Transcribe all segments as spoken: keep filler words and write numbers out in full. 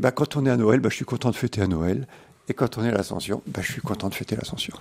Bah, quand on est à Noël, bah, je suis content de fêter à Noël. Et quand on est à l'Ascension, bah, je suis content de fêter l'Ascension.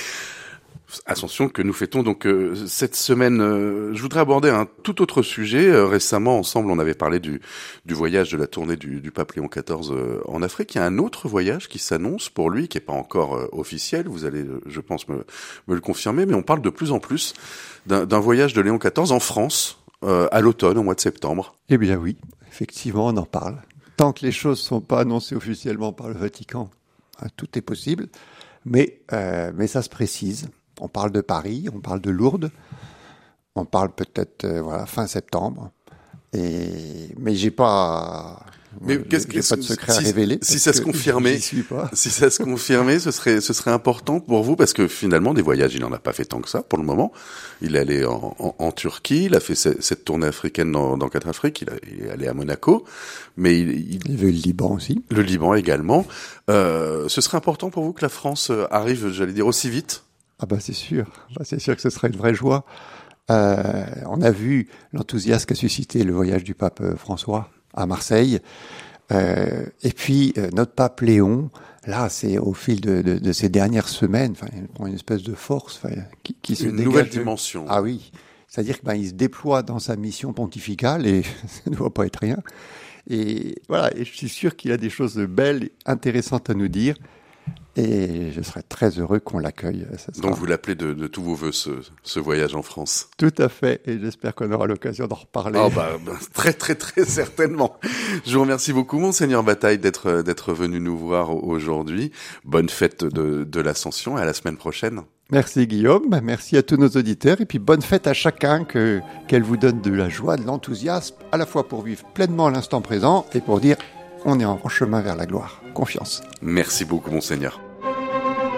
Ascension que nous fêtons donc euh, cette semaine. Euh, je voudrais aborder un tout autre sujet. Euh, récemment, ensemble, on avait parlé du, du voyage de la tournée du, du pape Léon quatorze euh, en Afrique. Il y a un autre voyage qui s'annonce pour lui, qui n'est pas encore euh, officiel. Vous allez, euh, je pense, me, me le confirmer. Mais on parle de plus en plus d'un, d'un voyage de Léon quatorze en France euh, à l'automne, au mois de septembre. Eh bien oui, effectivement, on en parle. Tant que les choses ne sont pas annoncées officiellement par le Vatican, hein, tout est possible. Mais, euh, mais ça se précise. On parle de Paris, on parle de Lourdes, on parle peut-être euh, voilà fin septembre. Et mais j'ai pas, mais j'ai, qu'est-ce j'ai que, pas de secret si, à révéler. Si ça se confirmait, si ça se confirmait, ce serait ce serait important pour vous parce que finalement des voyages, il n'en a pas fait tant que ça pour le moment. Il est allé en, en, en Turquie, il a fait cette, cette tournée africaine dans, dans quatre Afriques, il, a, il est allé à Monaco, mais il, il, il veut le Liban aussi. Le Liban également. Euh, ce serait important pour vous que la France arrive, j'allais dire, aussi vite. Ah bah c'est sûr, bah, c'est sûr que ce serait une vraie joie. Euh, on a vu l'enthousiasme qu'a suscité le voyage du pape François à Marseille. Euh, et puis euh, notre pape Léon, là, c'est au fil de, de, de ces dernières semaines, enfin, il prend une espèce de force, enfin, qui, qui se une dégage. Nouvelle de... dimension. Ah oui, c'est-à-dire qu'il ben, il se déploie dans sa mission pontificale et ça ne doit pas être rien. Et voilà, et je suis sûr qu'il a des choses belles, intéressantes à nous dire. Et je serais très heureux qu'on l'accueille. Ça sera... Donc vous l'appelez de, de tous vos voeux ce, ce voyage en France. Tout à fait, et j'espère qu'on aura l'occasion d'en reparler. Oh bah, bah très très très certainement. Je vous remercie beaucoup Monseigneur Bataille d'être d'être venu nous voir aujourd'hui. Bonne fête de, de l'Ascension et à la semaine prochaine. Merci Guillaume, merci à tous nos auditeurs et puis bonne fête à chacun, que, qu'elle vous donne de la joie, de l'enthousiasme, à la fois pour vivre pleinement l'instant présent et pour dire on est en chemin vers la gloire. Confiance. Merci beaucoup Monseigneur.